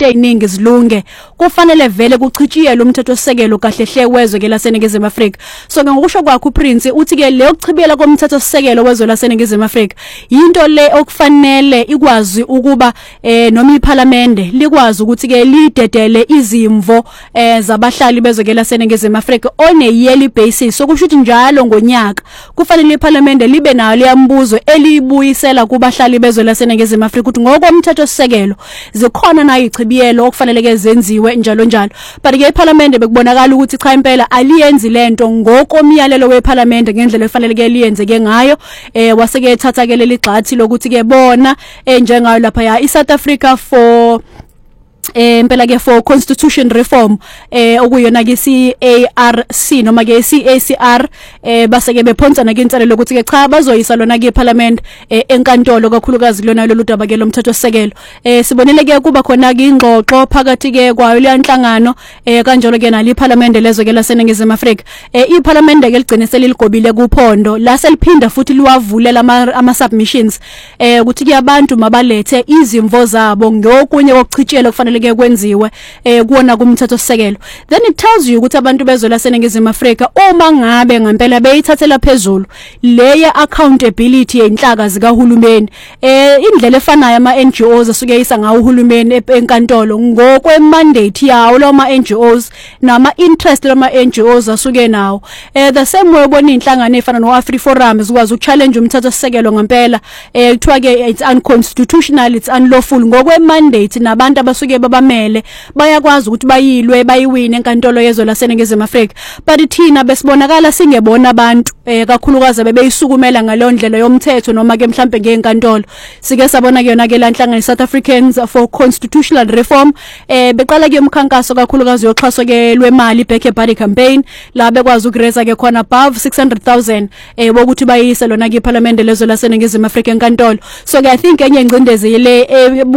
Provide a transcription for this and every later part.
izinto eziningi zilunge kufanele vele kuchitshiyelwe umthethosisekelo kahle hle wezwe ke laseNingizimu Afrika. So ke ngokusho kwakho uPrince uthi ke le yokuchibiyela komthethosisekelo wezwe laseNingizimu Afrika into le okufanele ikwazi ukuba noma iParliament likwazi ukuthi ke lidedele izimvo zabahlali bezwe ke laseNingizimu Afrika on a yearly basis. So kusho ukuthi njalo ngonyaka kufanele iParliament libe nayo liyambuzo elibuyisela kubahlali bezwe laseNingizimu Afrika ukuthi ngokomthethosisekelo zikhona na ichibiyelo okufanele ke zenziwe njalo njalo. But ke iParliament bekubonakala ukuthi cha impela aliyenzi lento ngokomyalelo weParliament ngendlela efanele ke liyenze ke ngayo waseke ethatha ke leli gxathi lokuthi ke bona njengayo lapha ya iSouth Africa for impela ke for constitution reform okuyona ke CARC noma ke CACR base ke bephonsana ke inselelo ukuthi ke cha bazoyisa lona ke iParliament enkantolo kakhulukazi lona lolu daba ke lomthethosisekelo. Sibonile ke kuba khona ke ingxoxo phakathi ke kwayo leyanhlangano kanjalo ke nali iParliament lezo ke laseNingizimu Afrika. iParliament ke ligcine seliligobile kuphondo la seliphinda futhi liwavulela ama submissions ukuthi ke abantu mabalethe izimvo zabo ngokunye kokuchitshela kufanele ke kwenziwe kuona kumthethosisekelo. Then it tells you ukuthi abantu bezwe laseNingizimu Afrika uma ngabe ngempela beyithathela phezulu leya accountability yenhlaka zikahulumeni indlela efanayo ama NGOs asuke yisa ngawo uhulumeni enkantolo ngokwe mandate yawo loma NGOs nama interest loma NGOs asuke nawo the same way bona inhlangano efana no AfriForum zikwazi ukuchallenge umthethosisekelo ngempela kuthiwa ke it's unconstitutional, it's unlawful ngokwe mandate nabantu abasuke babamele bayakwazi ukuthi bayilwe bayiwine enkantolo yezwe laseNingizimu Afrika. But thina besibonakala singebona abantu kakhulukazi bebeyisukumela ngale ndlela yomthetho noma ke mhlambe ngenkantolo. Sike sabona ke yona ke lanhlangano South Africans for Constitutional Reform beqala ke umkhankaso kakhulukazi yoxhaso ke lwemali back body campaign la bekwazi ukureza ke khona above 600,000 wokuthi bayise lona ke iParliament lezwe laseNingizimu Afrika enkantolo. So ke I think enye ingcindezi le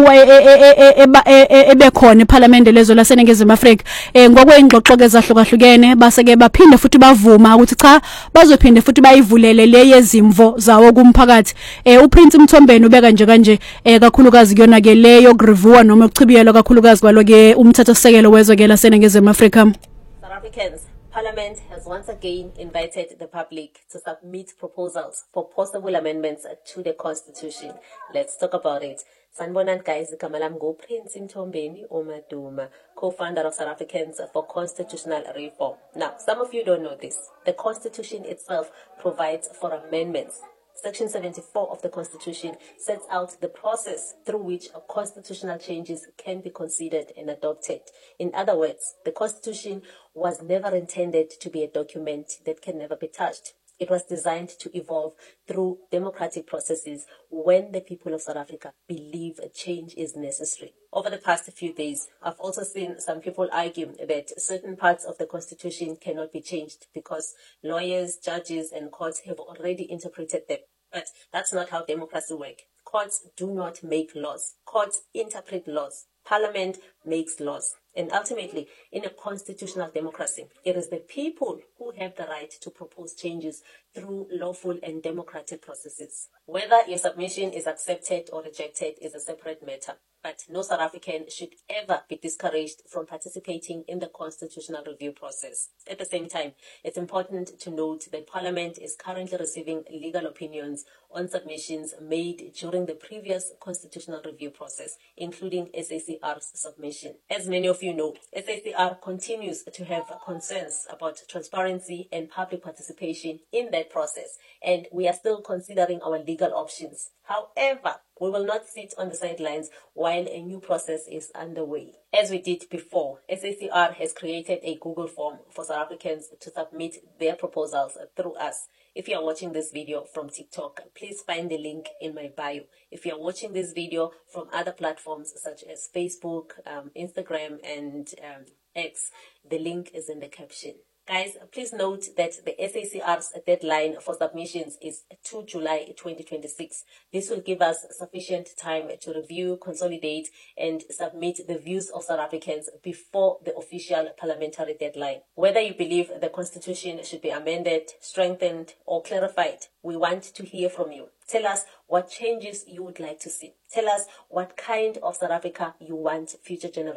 ebekhona iParliament lezwe laseNingizimu Afrika ngokweingxoxo ke zahlukahlukene base ke baphinde futhi bavuma ukuthi cha bazophinde futhi bayivulele le yezimvo zawo kumphakathi. uPrince Mthombeni ubeka nje kanje kakhulukazi kuyona ke leyo kureview noma ukuchibiyelwa kakhulukazi kwalo ke umthethosisekelo wezwe ke laseNingizimu Afrika. South Africans, Parliament has once again invited the public to submit proposals for possible amendments to the Constitution. Let's talk about it. Sanibonani guys, igama lami nguPrince Mthombeni Omaduma, co-founder of South Africans for Constitutional Reform. Now, some of you don't know this. The Constitution itself provides for amendments. Section 74 of the Constitution sets out the process through which constitutional changes can be considered and adopted. In other words, the Constitution was never intended to be a document that can never be touched. It was designed to evolve through democratic processes when the people of South Africa believe a change is necessary. Over the past few days, I've also seen some people argue that certain parts of the Constitution cannot be changed because lawyers, judges, and courts have already interpreted them. But that's not how democracy works. Courts do not make laws. Courts interpret laws. Parliament makes laws. And ultimately, in a constitutional democracy, it is the people who have the right to propose changes through lawful and democratic processes. Whether your submission is accepted or rejected is a separate matter. But no South African should ever be discouraged from participating in the constitutional review process. At the same time, it's important to note that Parliament is currently receiving legal opinions on submissions made during the previous constitutional review process, including SACR's submission. As many of you know, SACR continues to have concerns about transparency and public participation in that process, and we are still considering our legal options. However, we will not sit on the sidelines while a new process is underway. As we did before, SACR has created a Google form for South Africans to submit their proposals through us. If you are watching this video from TikTok, please find the link in my bio. If you are watching this video from other platforms such as Facebook, Instagram, and X, the link is in the caption. Guys, please note that the SACR's deadline for submissions is 2 July 2026. This will give us sufficient time to review, consolidate, and submit the views of South Africans before the official parliamentary deadline. Whether you believe the Constitution should be amended, strengthened, or clarified, we want to hear from you. Tell us what changes you would like to see. Tell us what kind of South Africa you want future generations